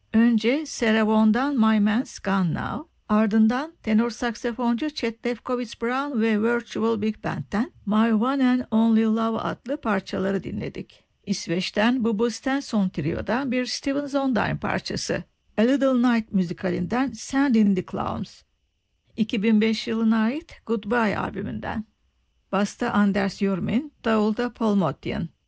Önce Sarah Vaughan'dan My Man's Gone Now, ardından tenor saksafoncu Chet Lefkowitz Brown ve Virtual Big Band'den My One and Only Love adlı parçaları dinledik. İsveç'ten Bobo Stenson Trio'dan bir Steven Sondheim parçası, A Little Night müzikalinden Send in the Clowns. 2005 yılına ait Goodbye albümünden. Basta Anders Jormin, davulda Paul Motian.